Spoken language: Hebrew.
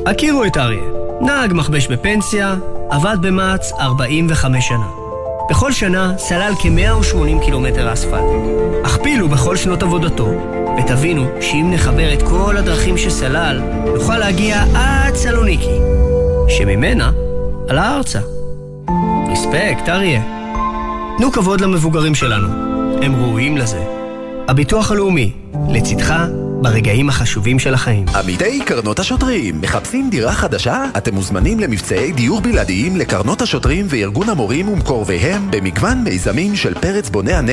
הכירו את אריה. נהג מכבש בפנסיה, עבד במעץ 45 שנה. בכל שנה סלל כ-180 קילומטר אספלט. הכפילו בכל שנות עבודתו, ותבינו שאם נחבר את כל הדרכים שסלל, נוכל להגיע עד סלוניקי, שממנה עלה ארצה. רספקט, אריה. תנו כבוד למבוגרים שלנו, הם ראויים לזה. הביטוח הלאומי, לצדך ברגעים החשובים של החיים. עמיתי קרנות השוטרים, מחפשים דירה חדשה? אתם מוזמנים למבצעי דיור בלעדיים לקרנות השוטרים וארגון המורים ומקורביהם במגוון מיזמים של פרץ בוני